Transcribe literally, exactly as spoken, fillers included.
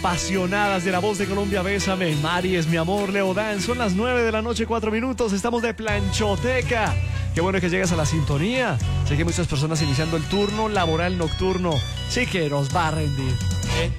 apasionadas de La Voz de Colombia, Bésame. Mari es mi amor, Leodán. Son las nueve de la noche, cuatro minutos. Estamos de planchoteca. Qué bueno que llegas a la sintonía. Sé que muchas personas iniciando el turno laboral nocturno. Sí que nos va a rendir.